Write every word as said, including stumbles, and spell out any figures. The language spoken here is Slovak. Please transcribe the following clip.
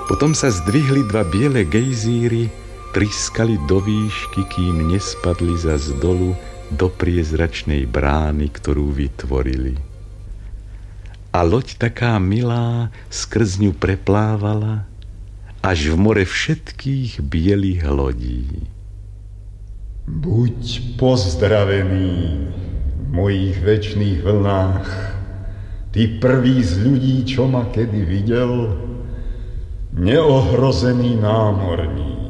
Potom sa zdvihli dva biele gejzíry, triskali do výšky, kým nespadli zas dolu do priezračnej brány, ktorú vytvorili. A loď taká milá skrz ňu preplávala až v more všetkých bielých lodí. Buď pozdravený v mojich večných vlnách, ty prvý z ľudí, čo ma kedy videl, neohrozený námorník.